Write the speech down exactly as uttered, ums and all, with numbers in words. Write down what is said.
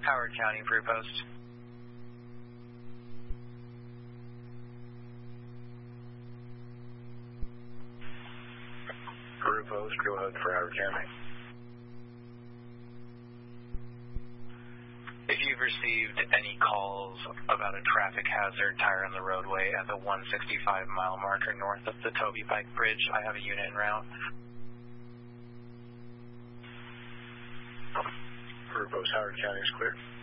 Howard County, Brew Post. Brew Post, go ahead for Howard County. If you've received any calls about a traffic hazard tire on the roadway at the one sixty-five mile marker north of the Toby Pike Bridge, I have a unit en route. Brew Post, Howard County is clear.